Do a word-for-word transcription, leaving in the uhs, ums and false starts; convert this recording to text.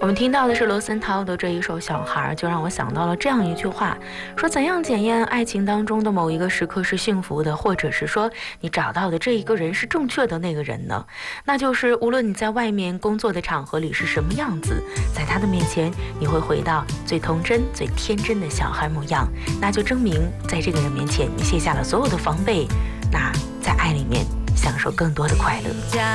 我们听到的是罗森涛的这一首《小孩》，就让我想到了这样一句话，说怎样检验爱情当中的某一个时刻是幸福的，或者是说你找到的这一个人是正确的那个人呢？那就是无论你在外面工作的场合里是什么样子，在他的面前你会回到最童真最天真的小孩模样，那就证明在这个人面前你卸下了所有的防备，那在爱里面享受更多的快乐。